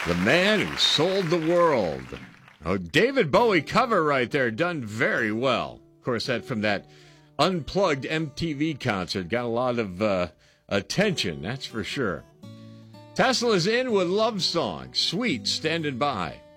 The man who sold the world. Oh, David Bowie cover right there, done very well. Of course, that from that Unplugged MTV concert got a lot of attention, that's for sure. Tesla's in with Love Song, Sweet, standing by.